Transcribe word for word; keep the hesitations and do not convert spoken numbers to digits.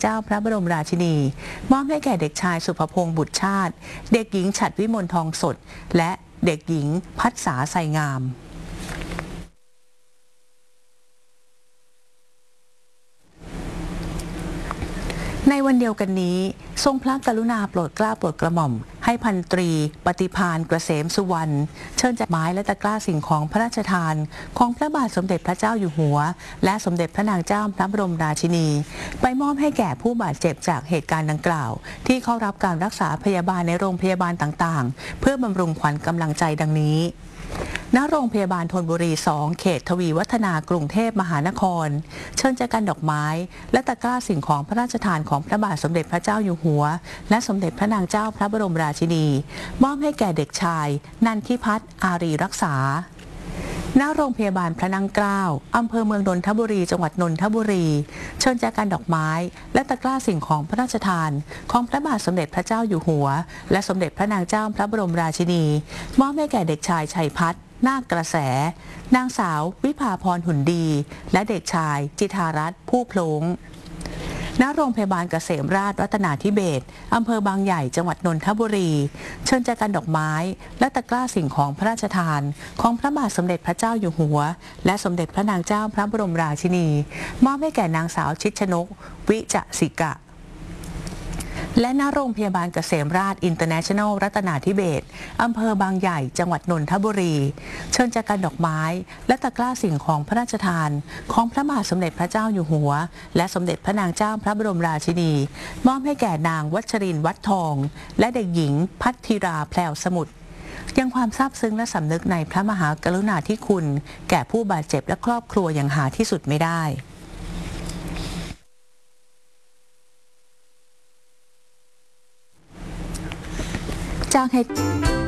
เจ้าพระบรมราชินีมอบให้แก่เด็กชายสุภพงษ์บุตรชาติเด็กหญิงฉัตรวิมลทองสดและเด็กหญิงพัฒษาไสงามในวันเดียวกันนี้ทรงพระกรุณาโปรดเกล้าโปรดกระหม่อมให้พันตรีปฏิภาณเกษมสุวรรณเชิญจากไม้และตะกร้าสิ่งของพระราชทานของพระบาทสมเด็จพระเจ้าอยู่หัวและสมเด็จพระนางเจ้าพระบรมราชินีไปมอบให้แก่ผู้บาดเจ็บจากเหตุการณ์ดังกล่าวที่เข้ารับการรักษาพยาบาลในโรงพยาบาลต่างๆเพื่อบำรุงขวัญกำลังใจดังนี้ณโรงพยาบาลธนบุรีสองเขตทวีวัฒนากรุงเทพมหานครเชิญจากกันดอกไม้และตะกร้าสิ่งของพระราชทานของพระบาทสมเด็จพระเจ้าอยู่หัวและสมเด็จพระนางเจ้าพระบรมราชินีมอบให้แก่เด็กชายนันทิพัฒน์อารีรักษาณโรงพยาบาลพระนั่งเกล้าอำเภอเมืองนนทบุรีจังหวัดนนทบุรีเชิญจากกันดอกไม้และตะกร้าสิ่งของพระราชทานของพระบาทสมเด็จพระเจ้าอยู่หัวและสมเด็จพระนางเจ้าพระบรมราชินีมอบให้แก่เด็กชายชัยพัฒน์นาคกระแสนางสาววิภาพรหุ่นดีและเด็กชายจิธารัตน์ผู้โพลงณโรงพยาบาลเกษมราชรัตนาธิเบศรอำเภอบางใหญ่จังหวัดนนทบุรีเชิญจากกันดอกไม้และตะกร้าสิ่งของพระราชทานของพระบาทสมเด็จพระเจ้าอยู่หัวและสมเด็จพระนางเจ้าพระบรมราชินีมอบให้แก่นางสาวชิดชนกวิจสิกะและณโรงพยาบาลเกษมราชอินเตอร์เนชั่นแนลรัตนาธิเบศรอำเภอบางใหญ่จังหวัดนนทบุรีเชิญจากกันดอกไม้และตะกร้าสิ่งของพระราชทานของพระบาทสมเด็จพระเจ้าอยู่หัวและสมเด็จพระนางเจ้าพระบรมราชินีมอบให้แก่นางวัชรินทร์วัดทองและเด็กหญิงพัทธิราแพรวสมุทรยังความซาบซึ้งและสำนึกในพระมหากรุณาธิคุณแก่ผู้บาดเจ็บและครอบครัวอย่างหาที่สุดไม่ได้จากเหตุ